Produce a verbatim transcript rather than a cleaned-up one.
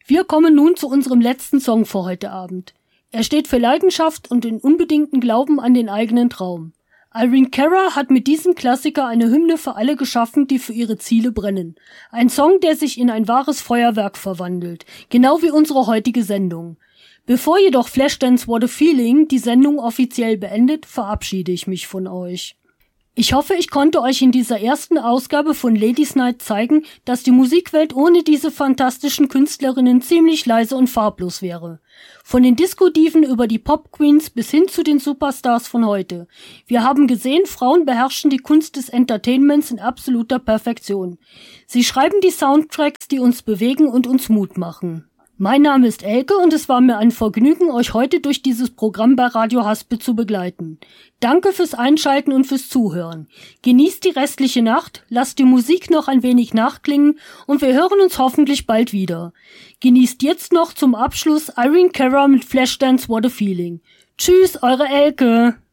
Wir kommen nun zu unserem letzten Song für heute Abend. Er steht für Leidenschaft und den unbedingten Glauben an den eigenen Traum. Irene Cara hat mit diesem Klassiker eine Hymne für alle geschaffen, die für ihre Ziele brennen. Ein Song, der sich in ein wahres Feuerwerk verwandelt, genau wie unsere heutige Sendung. Bevor jedoch Flashdance What a Feeling die Sendung offiziell beendet, verabschiede ich mich von euch. Ich hoffe, ich konnte euch in dieser ersten Ausgabe von Ladies Night zeigen, dass die Musikwelt ohne diese fantastischen Künstlerinnen ziemlich leise und farblos wäre. Von den Disco-Diven über die Pop-Queens bis hin zu den Superstars von heute. Wir haben gesehen, Frauen beherrschen die Kunst des Entertainments in absoluter Perfektion. Sie schreiben die Soundtracks, die uns bewegen und uns Mut machen. Mein Name ist Elke und es war mir ein Vergnügen, euch heute durch dieses Programm bei Radio Haspe zu begleiten. Danke fürs Einschalten und fürs Zuhören. Genießt die restliche Nacht, lasst die Musik noch ein wenig nachklingen und wir hören uns hoffentlich bald wieder. Genießt jetzt noch zum Abschluss Irene Cara mit Flashdance What a Feeling. Tschüss, eure Elke!